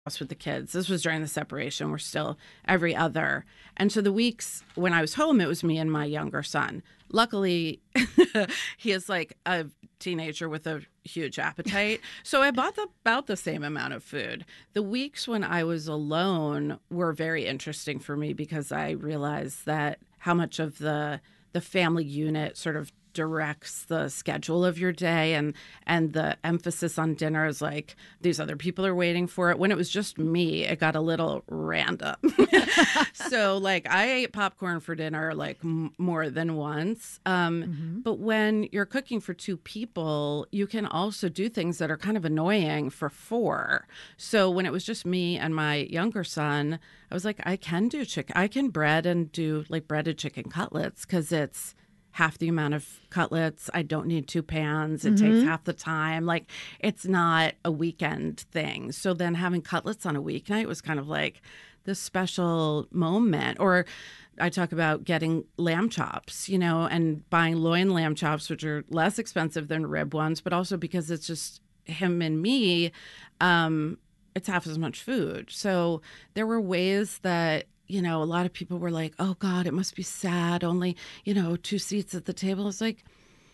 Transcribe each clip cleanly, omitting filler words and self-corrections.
house with the kids. This was during the separation. We're still every other. And so the weeks when I was home, it was me and my younger son. Luckily, he is like a teenager with a huge appetite. So I bought about the same amount of food. The weeks when I was alone were very interesting for me because I realized that how much of the family unit sort of directs the schedule of your day, and the emphasis on dinner is like these other people are waiting for it. When it was just me, it got a little random. So like I ate popcorn for dinner like more than once. But when you're cooking for two people, you can also do things that are kind of annoying for four. So when it was just me and my younger son, I was like, I can do chicken. I can bread and do like breaded chicken cutlets because it's half the amount of cutlets. I don't need two pans. It takes half the time. Like, it's not a weekend thing. So then having cutlets on a weeknight was kind of like this special moment. Or I talk about getting lamb chops, and buying loin lamb chops, which are less expensive than rib ones, but also because it's just him and me, it's half as much food. So there were ways that a lot of people were like, oh, God, it must be sad. Only, two seats at the table. It's like,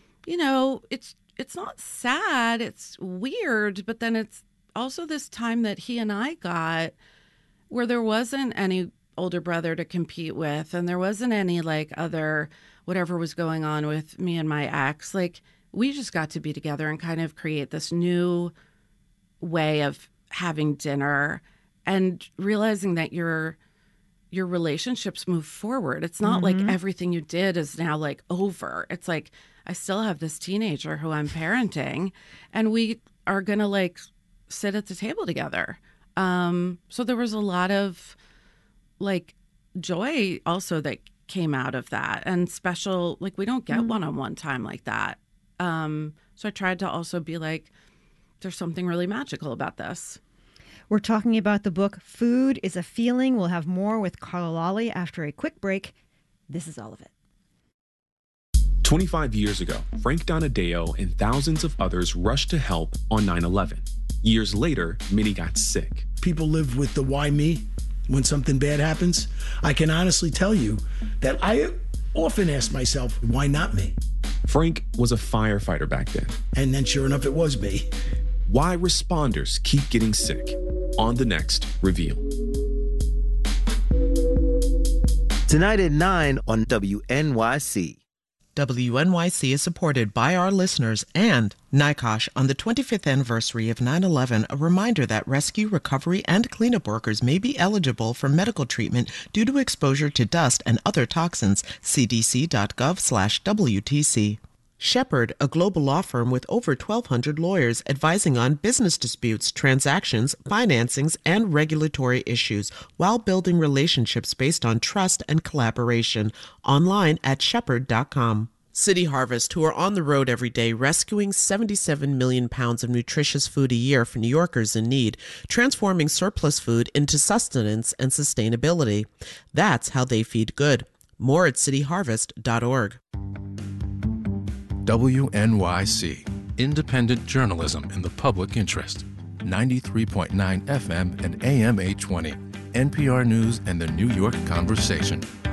it's not sad. It's weird. But then it's also this time that he and I got where there wasn't any older brother to compete with. And there wasn't any like other whatever was going on with me and my ex. Like, we just got to be together and kind of create this new way of having dinner and realizing that your relationships move forward. It's not like everything you did is now like over. It's like, I still have this teenager who I'm parenting and we are going to like sit at the table together. So there was a lot of like joy also that came out of that and special, like we don't get one-on-one time like that. So I tried to also be like, there's something really magical about this. We're talking about the book, Food is a Feeling. We'll have more with Carla Lalli after a quick break. This is all of it. 25 years ago, Frank Donadeo and thousands of others rushed to help on 9/11. Years later, many got sick. People live with the why me when something bad happens. I can honestly tell you that I often ask myself, why not me? Frank was a firefighter back then. And then sure enough, it was me. Why responders keep getting sick. On the next Reveal. Tonight at 9 on WNYC. WNYC is supported by our listeners and NICOSH on the 25th anniversary of 9/11, a reminder that rescue, recovery, and cleanup workers may be eligible for medical treatment due to exposure to dust and other toxins. cdc.gov/WTC. Shepherd, a global law firm with over 1,200 lawyers advising on business disputes, transactions, financings, and regulatory issues while building relationships based on trust and collaboration. Online at shepherd.com. City Harvest, who are on the road every day rescuing 77 million pounds of nutritious food a year for New Yorkers in need, transforming surplus food into sustenance and sustainability. That's how they feed good. More at cityharvest.org. WNYC, independent journalism in the public interest. 93.9 FM and AM 820. NPR News and the New York Conversation.